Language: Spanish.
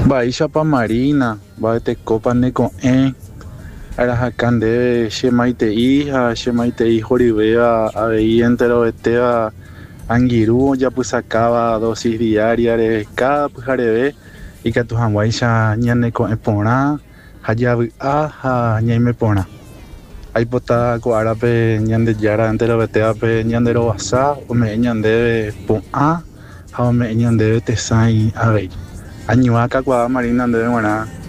Baixa pa Marina, va te copa ne con Arajacande, Shemaite hija, Shemaite hijo Rivera, Abei entero Betea, Angiru, ya pues sacaba dosis diarias de cada pujarebe, y que tu hanguaisha ñane con epona, hayabi aja, ñaime pona. Ahí pota ko arape ñande yara entero Betea pe ñandero basa, o me ñande pon a, me ñande te sai, Añuaca, Marina, de buena.